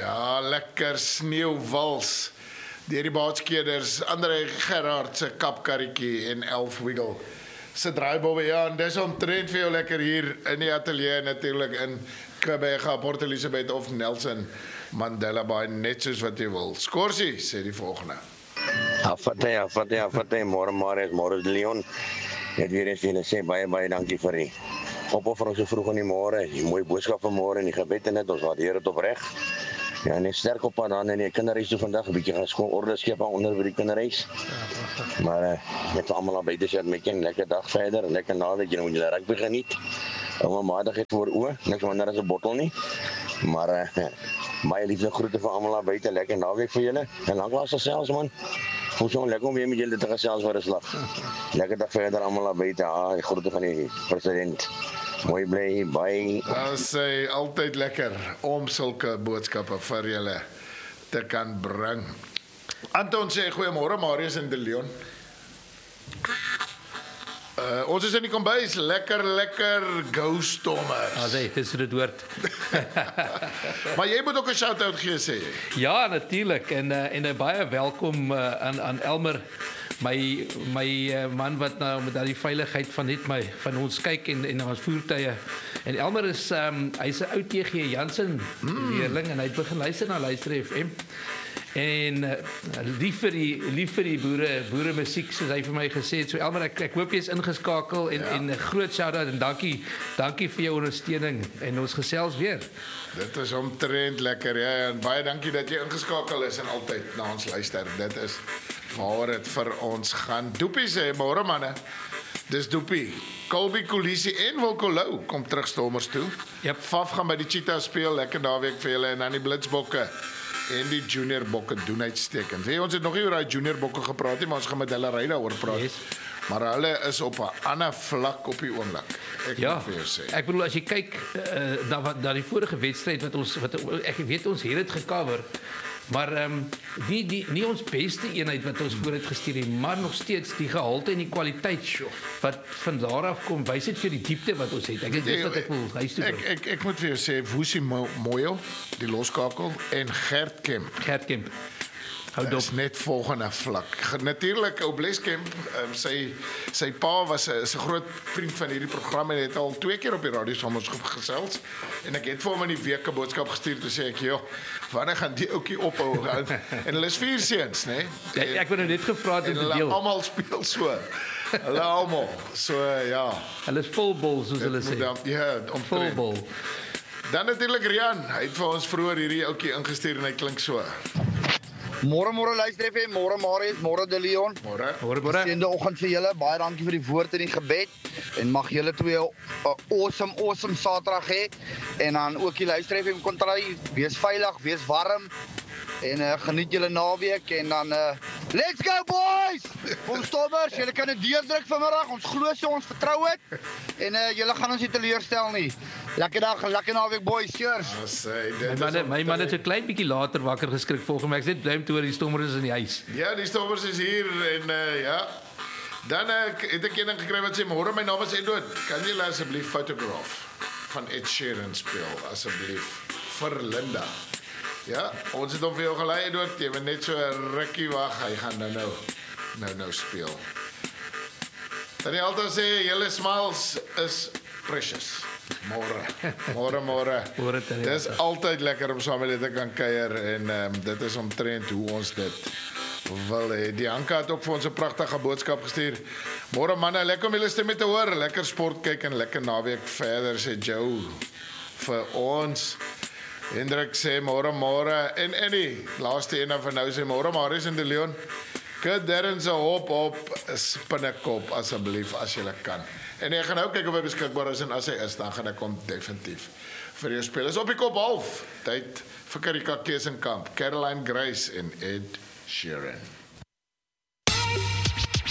Ja, lekker sneeuwwals. Deur die baadskeders, André Gerard se kapkarretjie en Elf Wiggle se draaibobbe. Ja, en dis omtrent vir jou lekker hier in die ateljee natuurlik in Quebec, Port Elizabeth of Nelson Mandela Bay, net soos wat jy wil. Scorsie sê die volgende. Afate, môre Leon. Net weer eens willen sê baie dankie vir die opoffering so vroeg in die môre. Die mooi boodskap van môre en die gebed en dit, ons waardeer dit opreg. Ja, en sterk op pad aan in die kinderhuis toe vandag, 'n bietjie gaan skoon orde skep onder by die kinderhuis. Maar net vir almal daar buite sit met 'n lekker dag verder, lekker naweek, jy moet julle rugby geniet. Ouma maandag voor oë, niks minder as 'n bottel nie. Maar baie liefde groete vir almal daar buite, lekker naweek vir julle. En lanklaas selfs man. Voel so lekker om weer met julle te gesels vir 'n slag. Lekker dag verder almal daar buite. Groete van die president. Mooi bly, bye. Dat sê altyd lekker om sulke boodskappe vir julle te kan bring. Anton sê goeiemôre Marius en De Leon. Ons is in die kombuis, lekker go Stormers. Sê, dis hoe dit hoort. Maar jy moet ook 'n shout-out gee sê jy. Ja, natuurlik en baie welkom aan Elmer, my man wat nou met daai veiligheid van ons kyk en ons voertuie. En Elmer is hy's 'n ou TG Jansen leerling en hy het begin luister na Luister FM. En lief vir die boere musiek soos hy vir my gesê het. So Elmer, ek hoop jy is ingeskakel en 'n groot shout-out en dankie vir jou ondersteuning en ons gesels weer. Dit is omtrent lekker, ja, en baie dankie dat jy ingeskakel is en altyd na ons luister. Dit is waar dit vir ons gaan. Doopie sê, môre manne. Dis Doopie. Colby Kolisi en Wilkolou kom terug Stormers toe. Yep. Faf gaan by die Cheetahs speel, lekker naweek vir julle en dan die Blitsbokke. En die junior bokke doen uitstekend. Ons het nog nie oor daai junior bokke gepraat nie, maar ons gaan met hulle ry daaroor praat. Yes. Maar hulle is op 'n ander vlak op die oomblik. Ek moet vir jou sê. Ek bedoel as jy kyk na die vorige wedstryd wat ek weet ons het dit gecover, maar nie ons beste eenheid wat ons vooruit gestuur het, maar nog steeds die gehalte en die kwaliteit wat van daar af kom, wys dit vir die diepte wat ons het. Ek weet dis wat ek wil huis toe bring. Ek moet vir jou sê Woesie Moyo, die loskakel en Gert Kemp. Dit is net volgende vlak. Natuurlik ou Bleskamp, sy pa was 'n groot vriend van hierdie program en het al 2 keer op die radio saam ons gesels. En ek het vir hom in die week 'n boodskap gestuur te sê ek, "Joh, wanneer gaan die ouetjie ophou?" En hulle is 4 seuns, né? Ek wou net gevra het om te deel. Hulle almal speel so. Hulle almal. So ja. Hulle is volbol soos hulle sê. Ja, volbol. Dan natuurlik Rian, hy het vir ons vroeër hierdie ouetjie ingestuur en hy klink so. Môre Luister FM, môre Marius, môre De Leon. Môre. Seënde oggend vir julle. Baie dankie vir die woord en die gebed. En mag julle twee 'n awesome Saterdag hê. En dan ook die Luister FM kontry. Wees veilig, wees warm. En geniet julle naweek en dan let's go boys! Kom Stormers, julle kan dit deurdruk vanmiddag. Ons glo so, ons vertrou dit. En julle gaan ons nie teleurstel nie. Lekker dag, lekker naweek boys. Cheers. My man het 'n klein bietjie later wakker geskrik volgens my. Ek sê bly toe oor die Stormers is in die huis. Ja, die Stormers is hier en ja. Dan het ek eendag gekry wat sê môre my naam is Edward. Kan jy asseblief photograph van Ed Sheeran speel asseblief vir Linda? Ja, ons het hom vir jou gelei Edward. Jy moet net so 'n rukkie wag. Hy gaan nou speel. Dan die altyd sê julle smiles is precious. Môre. Dis altyd lekker om saam met dit te kan kuier en dit is omtrent hoe ons dit wil hê. Die Anka het ook vir ons 'n pragtige boodskap gestuur. Môre manne, lekker om julle stemme te hoor. Lekker sport kyk en lekker naweek verder sê Joe vir ons. Hendrik sê môre en Annie, laaste een van nou sê môre Marius en De Leon. Kud Darren se hop op spinnekop asseblief as jy kan. En ek gaan nou kyk of hy beskikbaar is en as hy is, dan gaan ek hom definitief vir jou speel. Is op die kop half. Tyd vir Karika Kesenkamp, Caroline Grace en Ed Sheeran.